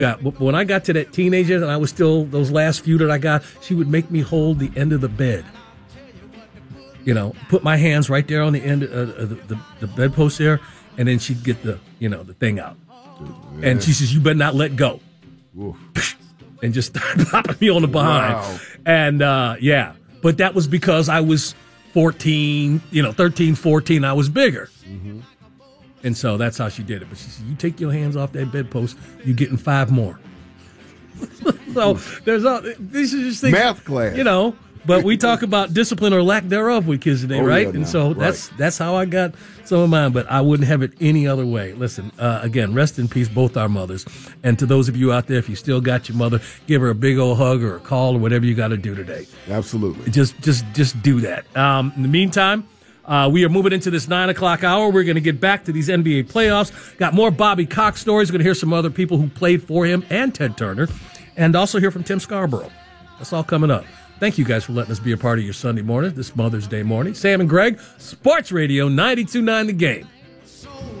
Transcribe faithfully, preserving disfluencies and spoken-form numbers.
Yeah, but when I got to that teenager and I was still, those last few that I got, she would make me hold the end of the bed. You know, put my hands right there on the end of the, the, the bedpost there, and then she'd get the, you know, the thing out. Yeah. And she says, you better not let go. Oof. And just start popping me on the behind. Wow. And, uh, yeah, but that was because I was fourteen, you know, thirteen, fourteen, I was bigger. Mm-hmm. And so that's how she did it. But she said, you take your hands off that bedpost, you're getting five more. So there's all, this is just things, math class. You know, but we talk about discipline or lack thereof with kids today, oh, right? Yeah, and so right. that's that's how I got some of mine, but I wouldn't have it any other way. Listen, uh, again, rest in peace, both our mothers. And to those of you out there, if you still got your mother, give her a big old hug or a call or whatever you got to do today. Absolutely. Just, just, just do that. Um, in the meantime, Uh, we are moving into this nine o'clock hour. We're going to get back to these N B A playoffs. Got more Bobby Cox stories. Going to hear some other people who played for him and Ted Turner. And also hear from Tim Scarborough. That's all coming up. Thank you guys for letting us be a part of your Sunday morning, this Mother's Day morning. Sam and Greg, Sports Radio ninety-two point nine The Game.